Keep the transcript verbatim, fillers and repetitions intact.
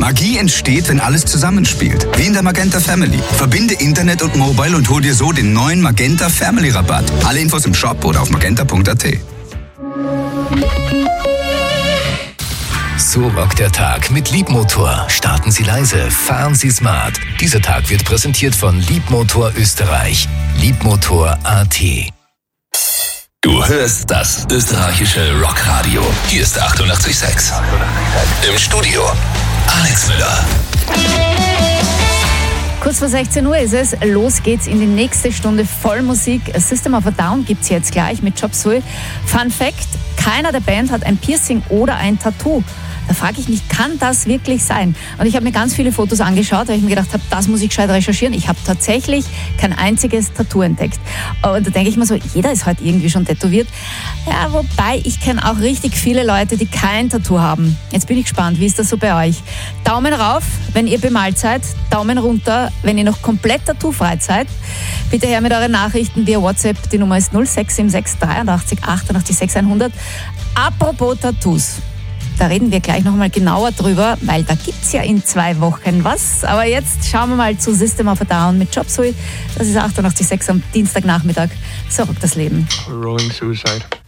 Magie entsteht, wenn alles zusammenspielt. Wie in der Magenta Family. Verbinde Internet und Mobile und hol dir so den neuen Magenta Family Rabatt. Alle Infos im Shop oder auf magenta punkt a t. So rockt der Tag mit Liebmotor. Starten Sie leise, fahren Sie smart. Dieser Tag wird präsentiert von Liebmotor Österreich. Liebmotor punkt a t. Du hörst das österreichische Rockradio. Hier ist achtundachtzig Komma sechs. Im Studio Alex Müller. Kurz vor sechzehn Uhr ist es. Los geht's in die nächste Stunde voll Musik. System of a Down gibt's jetzt gleich mit Chop Suey. Fun Fact: Keiner der Band hat ein Piercing oder ein Tattoo. Da frage ich mich, kann das wirklich sein? Und ich habe mir ganz viele Fotos angeschaut, weil ich mir gedacht habe, das muss ich gescheit recherchieren. Ich habe tatsächlich kein einziges Tattoo entdeckt. Und da denke ich mir so, jeder ist heute irgendwie schon tätowiert. Ja, wobei, ich kenne auch richtig viele Leute, die kein Tattoo haben. Jetzt bin ich gespannt, wie ist das so bei euch? Daumen rauf, wenn ihr bemalt seid. Daumen runter, wenn ihr noch komplett tattoofrei seid. Bitte her mit euren Nachrichten via WhatsApp. Die Nummer ist null sechs sieben sechs dreiundachtzig achtundachtzig sechshundert. Apropos Tattoos. Da reden wir gleich nochmal genauer drüber, weil da gibt's ja in zwei Wochen was. Aber jetzt schauen wir mal zu System of a Down mit Chop Suey. Das ist achtundachtzig Komma sechs am Dienstagnachmittag. So rockt das Leben. Rolling Suicide.